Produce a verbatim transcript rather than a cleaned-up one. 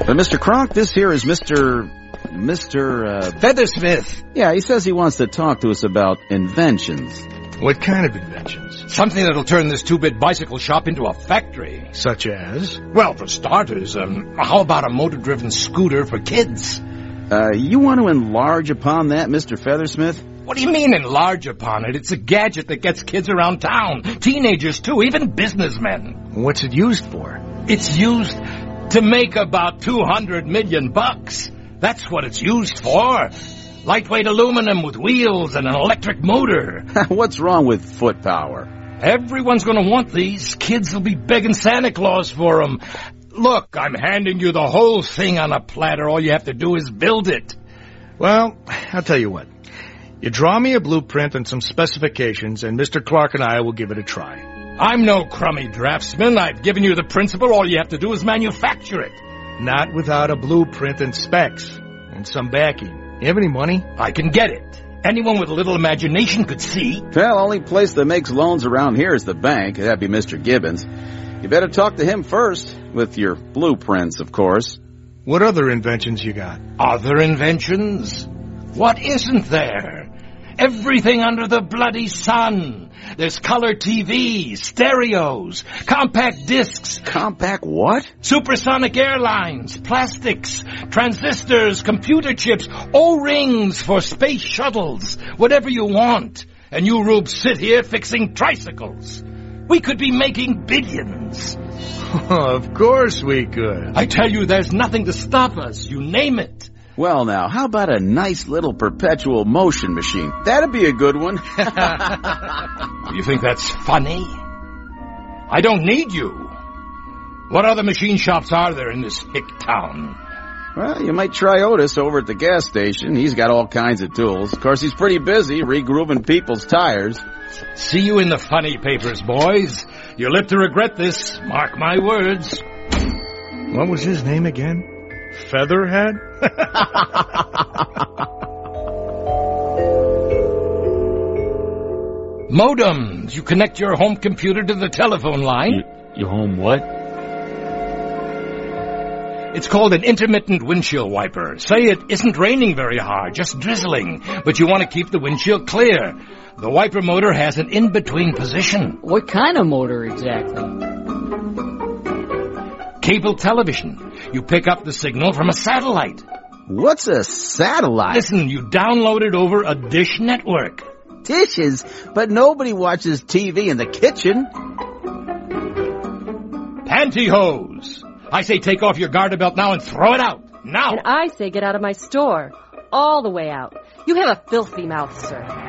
But Mister Kronk, this here is Mister Mister Uh, Feathersmith. Yeah, he says he wants to talk to us about inventions. What kind of inventions? Something that'll turn this two-bit bicycle shop into a factory. Such as? Well, for starters, um, how about a motor-driven scooter for kids? Uh, you want to enlarge upon that, Mister Feathersmith? What do you mean enlarge upon it? It's a gadget that gets kids around town. Teenagers, too, even businessmen. What's it used for? It's used to make about two hundred million bucks. That's what it's used for. Lightweight aluminum with wheels and an electric motor. What's wrong with foot power? Everyone's going to want these. Kids will be begging Santa Claus for them. Look, I'm handing you the whole thing on a platter. All you have to do is build it. Well, I'll tell you what. You draw me a blueprint and some specifications, and Mister Clark and I will give it a try. I'm no crummy draftsman. I've given you the principle. All you have to do is manufacture it. Not without a blueprint and specs and some backing. You have any money? I can get it. Anyone with a little imagination could see. Well, only place that makes loans around here is the bank. That'd be Mister Gibbons. You better talk to him first, with your blueprints, of course. What other inventions you got? Other inventions? What isn't there? Everything under the bloody sun. There's color T Vs, stereos, compact discs. Compact what? Supersonic airlines, plastics, transistors, computer chips, O-rings for space shuttles, whatever you want. And you rubes sit here fixing tricycles. We could be making billions. Of course we could. I tell you, there's nothing to stop us. You name it. Well, now, how about a nice little perpetual motion machine? That'd be a good one. You think that's funny? I don't need you. What other machine shops are there in this hick town? Well, you might try Otis over at the gas station. He's got all kinds of tools. Of course, he's pretty busy regrooving people's tires. See you in the funny papers, boys. You'll live to regret this. Mark my words. What was his name again? Featherhead? Modems. You connect your home computer to the telephone line. You, your home what? It's called an intermittent windshield wiper. Say it isn't raining very hard, just drizzling, but you want to keep the windshield clear. The wiper motor has an in-between position. What kind of motor exactly? Cable television. You pick up the signal from a satellite. What's a satellite? Listen, you download it over a dish network. Dishes? But nobody watches T V in the kitchen. Pantyhose. I say take off your garter belt now and throw it out. Now. And I say get out of my store. All the way out. You have a filthy mouth, sir.